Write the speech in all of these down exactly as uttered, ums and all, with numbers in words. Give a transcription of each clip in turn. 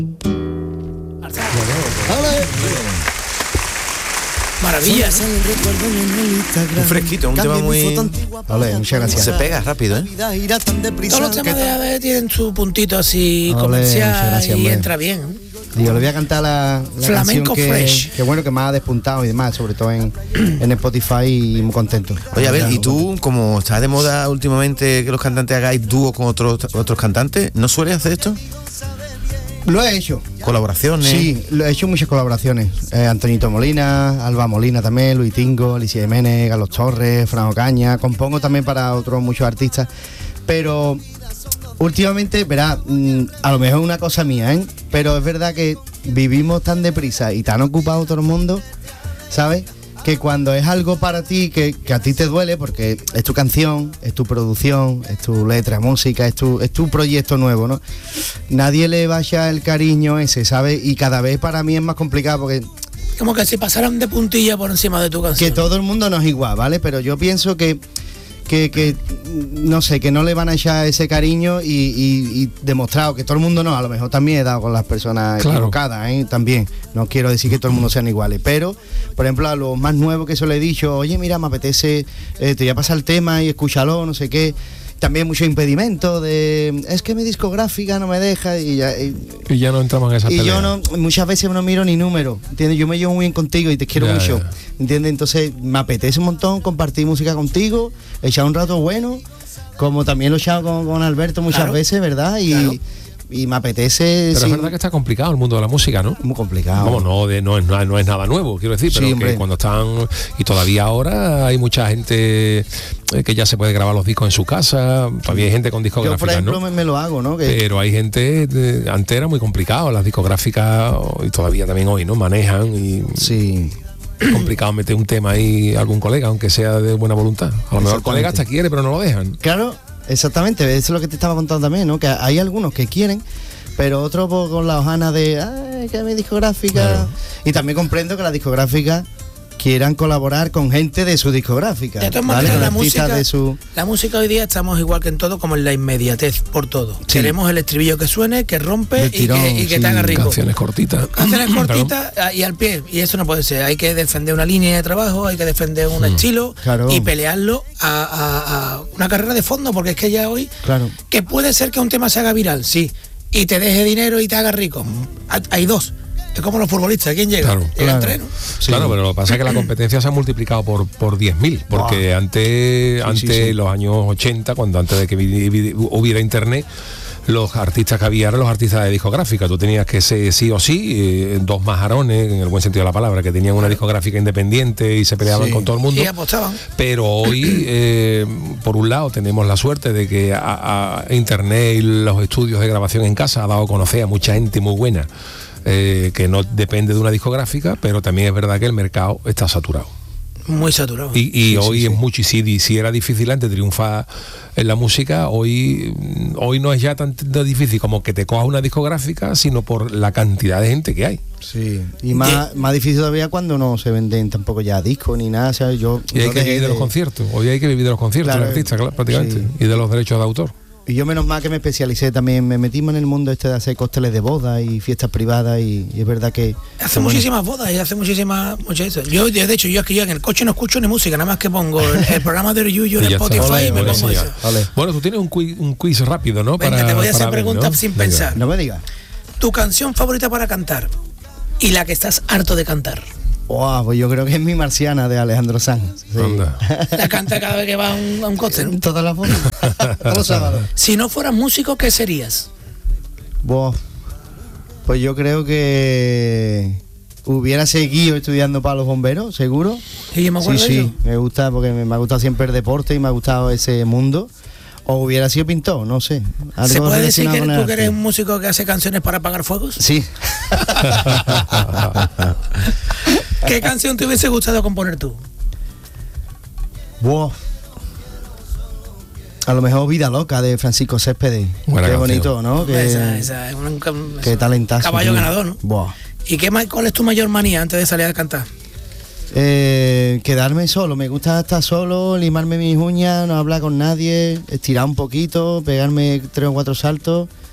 Maravilla, ¿no? Un fresquito, un tema muy... Ole, muchas gracias. Se pega rápido, ¿eh? Todos los temas de A B tienen su puntito así Ole, comercial muchas gracias, y hombre. entra bien. Digo, le voy a cantar la, la Flamenco canción que, fresh. que bueno, que me ha despuntado y demás, sobre todo en, en Spotify, y muy contento. Oye, a ver, y tú, como está de moda últimamente que los cantantes hagáis dúo con otros otros cantantes, ¿no sueles hacer esto? Lo he hecho. ¿Colaboraciones? Sí, lo he hecho muchas colaboraciones. Eh, Antonito Molina, Alba Molina también, Luis Tingo, Alicia Jiménez, Carlos Torres, Fran Ocaña. Compongo también para otros muchos artistas. Pero últimamente, verá, mmm, a lo mejor es una cosa mía, ¿eh? Pero es verdad que vivimos tan deprisa y tan ocupado todo el mundo, ¿sabes? Que cuando es algo para ti, que, que a ti te duele, porque es tu canción, es tu producción, es tu letra, música, es tu, es tu proyecto nuevo, ¿no? Nadie le vaya el cariño ese, ¿sabes? Y cada vez para mí es más complicado porque... Como que si pasaran de puntilla por encima de tu canción. Que todo el mundo no es igual, ¿vale? Pero yo pienso que... Que, que, no sé, que no le van a echar ese cariño y, y, y demostrado que todo el mundo no, a lo mejor también he dado con las personas Claro. equivocadas, ¿eh? También, no quiero decir que todo el mundo sean iguales, pero, por ejemplo, a los más nuevos que se lo he dicho, oye, mira, me apetece, eh, te voy a pasar el tema y escúchalo, no sé qué. También mucho impedimento de, es que mi discográfica no me deja y ya... Y, Y ya no entramos en esa y pelea. yo no, muchas veces no miro ni número, ¿entiendes? Yo me llevo muy bien contigo y te quiero Ya, mucho, ya. ¿entiendes? Entonces me apetece un montón compartir música contigo, echar un rato bueno, como también lo he echado con, con Alberto muchas Claro. veces, ¿verdad? Y, Claro. y me apetece... Pero sí, es verdad que está complicado el mundo de la música, ¿no? muy complicado. Vamos, no, de, no, es, no, es- no es nada nuevo, quiero decir, Sí, pero hombre. que cuando están... Y todavía ahora hay mucha gente eh, que ya se puede grabar los discos en su casa, todavía hay gente con Yo, por discográficas, ejemplo, ¿no? me, me lo hago, ¿no? Que, Pero hay gente, de, antes era muy complicado, las discográficas, y todavía también hoy, ¿no? Manejan y sí, es complicado meter un tema ahí a algún colega, aunque sea de buena voluntad. A lo mejor el colega hasta quiere, pero no lo dejan. claro, exactamente, eso es lo que te estaba contando también, ¿no? Que hay algunos que quieren, pero otros pues, con la hojana de, ay, que mi discográfica... Claro. Y también comprendo que las discográficas quieran colaborar con gente de su discográfica, De todas ¿vale? maneras, Con la artistas música, de su... la música hoy día estamos igual que en todo, como en la inmediatez por todo. Sí. Queremos el estribillo que suene, que rompe De y tirón, que, y que sí. te haga rico. Canciones cortitas. Canciones Perdón. cortitas ah, y al pie. Y eso no puede ser. Hay que defender una línea de trabajo, hay que defender un estilo Claro. y pelearlo a, a- a una carrera de fondo, porque es que ya hoy, Claro. que puede ser que un tema se haga viral, sí, y te deje dinero y te haga rico. Hay- Hay dos. Es como los futbolistas. ¿Quién llega? Claro. Llega el Claro. tren. Sí. Claro, pero lo que pasa es que la competencia se ha multiplicado por, por diez mil, porque antes, Sí, antes sí, sí. los años ochenta, cuando antes de que vi- vi- hubiera internet, los artistas que había eran los artistas de discográfica. Tú tenías que ser sí o sí, eh, dos majarones, en el buen sentido de la palabra, que tenían una discográfica independiente y se peleaban Sí. con todo el mundo. Y apostaban. Pero hoy, eh, por un lado, tenemos la suerte de que a, a Internet y los estudios de grabación en casa ha dado a conocer a mucha gente muy buena, eh, que no depende de una discográfica, pero también es verdad que el mercado está saturado. Muy saturado. Y, y Sí, hoy sí, es sí. mucho, y si, si era difícil antes triunfar en la música, hoy, hoy no es ya tan, tan difícil como que te cojas una discográfica, sino por la cantidad de gente que hay. Sí, y más, más difícil todavía cuando no se venden tampoco ya discos ni nada, o sea, yo... Y hay yo que dejé vivir de los conciertos. Hoy hay que vivir de los conciertos, Claro, el artista, claro, prácticamente, sí. y de los derechos de autor. Y yo menos mal que me especialicé también, me metí en el mundo este de hacer cócteles de boda y fiestas privadas y, y es verdad que... Hace que bueno, muchísimas bodas y hace muchísimas muchas eso. Yo de de hecho yo es que yo en el coche no escucho ni música, nada más que pongo el, el programa de Yuyu en Y ya está. Spotify Ole, y me ole, pongo sí, eso. ya. Vale. Bueno, tú tienes un quiz, un quiz rápido, ¿no? Venga, te voy a hacer ver, preguntas ¿no? sin Venga. pensar. No me digas. Tu canción favorita para cantar y la que estás harto de cantar. Oh, pues yo creo que es mi Marciana de Alejandro Sanz. Sí. Anda. La canta cada vez que va a un, a un cóctel. En todas las formas. Todos los sábados. Si no fueras músico, ¿qué serías? Buah, pues yo creo que hubiera seguido estudiando para los bomberos, seguro. Y yo me Sí, acuerdo de sí, eso. me gusta porque me, me ha gustado siempre el deporte y me ha gustado ese mundo. O hubiera sido pintor, no sé. ¿Se Algo puede decir relacionado que con el tú que eres arte. un músico que hace canciones para apagar fuegos? Sí. ¿Qué canción te hubiese gustado componer tú? Buah. A lo mejor Vida Loca de Francisco Céspedes. Buena Qué canción. bonito, ¿no? Que, Esa, esa, es un, un- qué talentazo. caballo tío. ganador, ¿no? Buah. ¿Y qué, ma- cuál es tu mayor manía antes de salir a cantar? Eh, quedarme solo, me gusta estar solo, limarme mis uñas, no hablar con nadie, estirar un poquito, pegarme tres o cuatro saltos,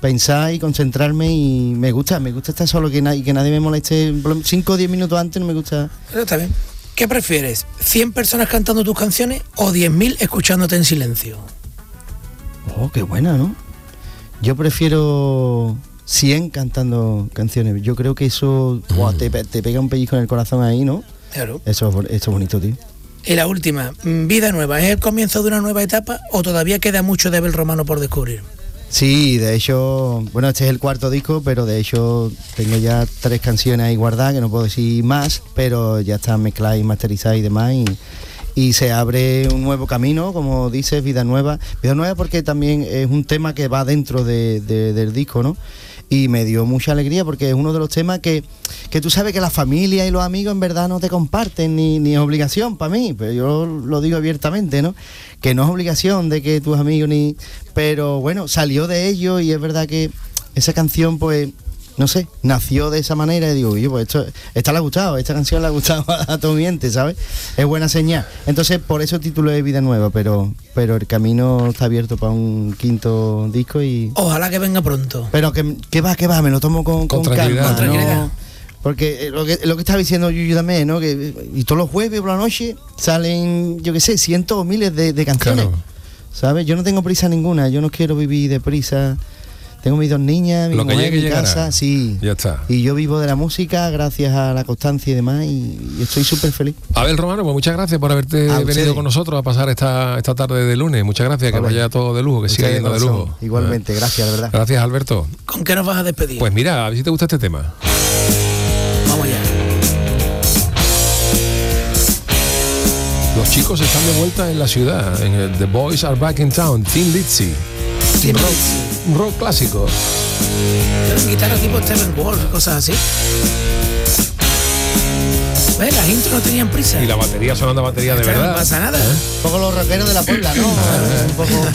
pensar y concentrarme y me gusta, me gusta estar solo que na- y que nadie me moleste. cinco o diez minutos antes no me gusta. Pero está bien. ¿Qué prefieres? ¿cien personas cantando tus canciones o diez mil escuchándote en silencio? Oh, qué buena, ¿no? Yo prefiero cien cantando canciones. Yo creo que eso mm. wow, te, te pega un pellizco en el corazón ahí, ¿no? Claro. Eso, eso es bonito, tío. Y la última, vida nueva, ¿es el comienzo de una nueva etapa o todavía queda mucho de Abel Romano por descubrir? Sí, de hecho, bueno, este es el cuarto disco, pero de hecho tengo ya tres canciones ahí guardadas, que no puedo decir más, pero ya están mezcladas y masterizadas y demás, y, y se abre un nuevo camino, como dices, vida nueva. Vida nueva porque también es un tema que va dentro de, de, del disco, ¿no? Y me dio mucha alegría porque es uno de los temas que, que tú sabes que la familia y los amigos en verdad no te comparten ni, ni es obligación para mí, pero yo lo digo abiertamente, ¿no? Que no es obligación de que tus amigos ni... Pero bueno, salió de ello y es verdad que esa canción pues, no sé, nació de esa manera y digo, oye, pues esto, esta le ha gustado, esta canción le ha gustado a, a todo mi gente, ¿sabes? Es buena señal. Entonces por eso título de Vida Nueva, pero pero el camino está abierto para un quinto disco y... Ojalá que venga pronto. Pero que, que va, que va, me lo tomo con, con, con tranquilidad, calma, con tranquilidad. ¿no? Porque lo que, lo que estaba diciendo Yuyu también, ¿no? Que, y todos los jueves por la noche salen, yo qué sé, cientos o miles de, de canciones. Claro. ¿Sabes? Yo no tengo prisa ninguna, yo no quiero vivir deprisa. Tengo mis dos niñas, mi Lo que mujer, llegue mi llegará. casa, sí. Ya está. Y yo vivo de la música gracias a la constancia y demás, y, y estoy súper feliz. Abel Romano, pues muchas gracias por haberte A venido ustedes. con nosotros a pasar esta, esta tarde de lunes. Muchas gracias, que Vale. vaya todo de lujo, que siga Ustedes yendo de no son. lujo. Igualmente, gracias, de verdad. Gracias, Alberto. ¿Con qué nos vas a despedir? Pues mira, a ver si te gusta este tema. Vamos allá. Los chicos están de vuelta en la ciudad, en el The Boys Are Back in Town, Thin Lizzy. Thin Un rock, Lizzy. un rock clásico. Pero guitarra tipo Steppenwolf, cosas así. ¿Ves? Las intros no tenían prisa. Y la batería sonando a batería de Esta verdad. No pasa nada. Un poco los rockeros de la Puebla, ¿no? Un poco...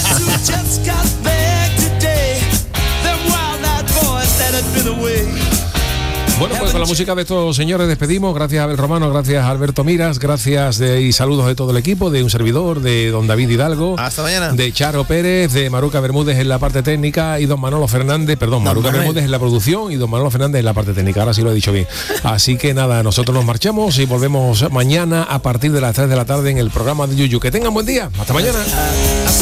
Bueno, pues con la música de estos señores despedimos. Gracias a Abel Romano, gracias a Alberto Miras, gracias de, y saludos de todo el equipo, de un servidor, de don David Hidalgo, Hasta mañana. de Charo Pérez, de Maruca Bermúdez en la parte técnica y don Manolo Fernández, perdón, Don Maruca Manuel. Bermúdez en la producción y don Manolo Fernández en la parte técnica. Ahora sí lo he dicho bien. Así que nada, nosotros nos marchamos y volvemos mañana a partir de las tres de la tarde en el programa de Yuyu. Que tengan buen día. Hasta mañana.